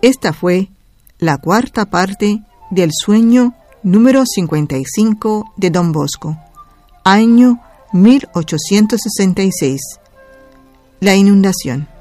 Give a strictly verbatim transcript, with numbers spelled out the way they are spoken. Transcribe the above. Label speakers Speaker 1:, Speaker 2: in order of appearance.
Speaker 1: Esta fue la cuarta parte del sueño número cincuenta y cinco de Don Bosco, año mil ochocientos sesenta y seis. La inundación.